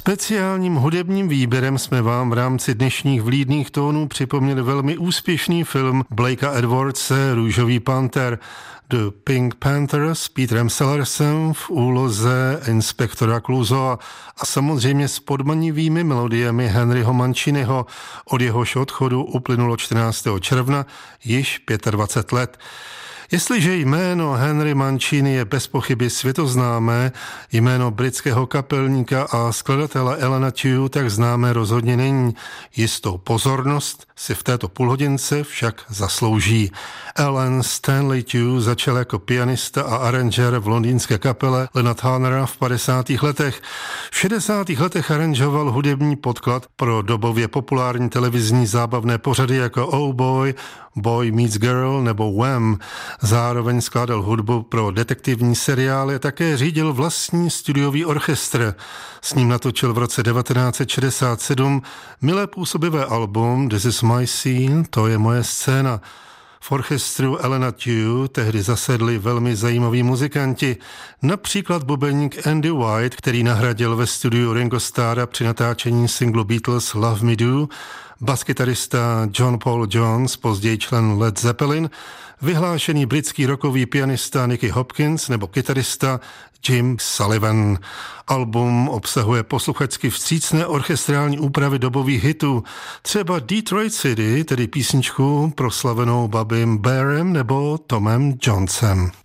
Speciálním hudebním výběrem jsme vám v rámci dnešních vlídných tónů připomněli velmi úspěšný film Blakea Edwardse Růžový panter. The Pink Panther s Peterem Sellersem v úloze inspektora Clouseaua a samozřejmě s podmanivými melodiemi Henryho Manciniho. Od jehož odchodu uplynulo 14. června již 25 let. Jestliže jméno Henry Mancini je bez pochyby světoznámé, jméno britského kapelníka a skladatele Alana Tew tak známé rozhodně není. Jistou pozornost si v této půlhodince však zaslouží. Alan Stanley Tew začal jako pianista a aranžér v londýnské kapele Leonard Hanera v 50. letech. V 60. letech aranžoval hudební podklad pro dobově populární televizní zábavné pořady jako Oh Boy, Boy Meets Girl nebo Wham. Zároveň skládal hudbu pro detektivní seriály a také řídil vlastní studiový orchestr. S ním natočil v roce 1967 milé působivé album This is my scene, to je moje scéna. V orchestru Alana Tew tehdy zasedli velmi zajímaví muzikanti, například bubeník Andy White, který nahradil ve studiu Ringo Starra při natáčení singlu Beatles Love Me Do, baskytarista John Paul Jones, později člen Led Zeppelin, vyhlášený britský rockový pianista Nicky Hopkins nebo kytarista Jim Sullivan. Album obsahuje posluchačsky vstřícné orchestrální úpravy dobových hitů, třeba Detroit City, tedy písničku proslavenou Bobbym Bearem nebo Tomem Jonesem.